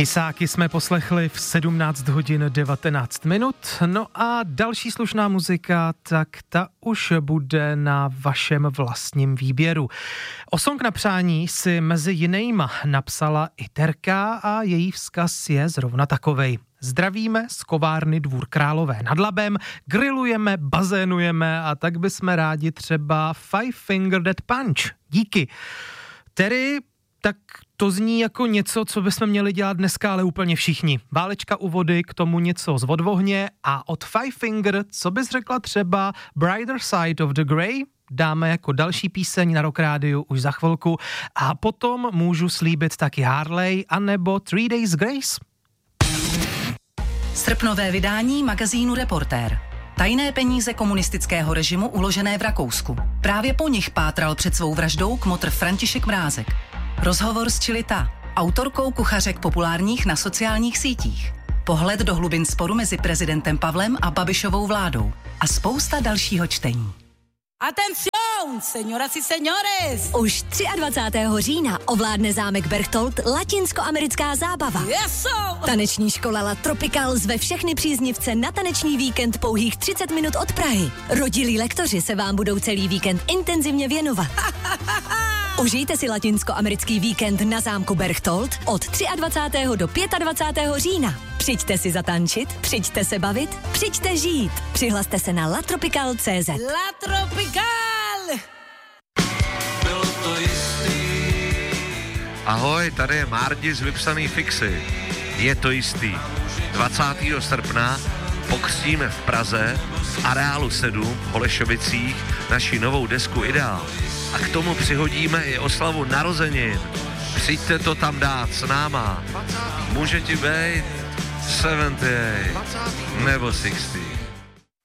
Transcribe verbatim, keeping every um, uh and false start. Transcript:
Hysáky jsme poslechli v sedmnáct hodin devatenáct minut, no a další slušná muzika, tak ta už bude na vašem vlastním výběru. O song na přání si mezi jinýma napsala i Terka a její vzkaz je zrovna takovej. Zdravíme z kovárny Dvůr Králové nad Labem, grillujeme, bazénujeme a tak bychom rádi třeba Five Finger Death Punch. Díky. Terry, tak to zní jako něco, co bychom měli dělat dneska, ale úplně všichni. Válečka u vody, k tomu něco z Vodvohně a od Five Finger, co bys řekla třeba Brighter Side of the Grey? Dáme jako další píseň na Rock Rádiu už za chvilku a potom můžu slíbit taky Harley anebo Three Days Grace. Srpnové vydání magazínu Reportér. Tajné peníze komunistického režimu uložené v Rakousku. Právě po nich pátral před svou vraždou kmotr František Mrázek. Rozhovor s Čilita, autorkou kuchařek populárních na sociálních sítích. Pohled do hlubin sporu mezi prezidentem Pavlem a Babišovou vládou. A spousta dalšího čtení. Atención, señoras y señores! Už dvacátého třetího října ovládne zámek Berchtold latinskoamerická zábava. Yes, Taneční škola La Tropical zve všechny příznivce na taneční víkend pouhých třicet minut od Prahy. Rodilí lektoři se vám budou celý víkend intenzivně věnovat. Užijte si latinskoamerický víkend na zámku Berchtold od dvacátého třetího do dvacátého pátého října. Přijďte si zatančit, přijďte se bavit, přijďte žít. Přihlaste se na latropical tečka cé zet. La Tropical! Bylo to jistý. Ahoj, tady je Mardi z Vypsaný fixy. Je to jistý. dvacátého srpna pokřtíme v Praze v Areálu sedm v Holešovicích naši novou desku Ideál. A k tomu přihodíme i oslavu narozenin. Přijďte to tam dát s náma. Může ti být sedmdesát osm nebo šedesát.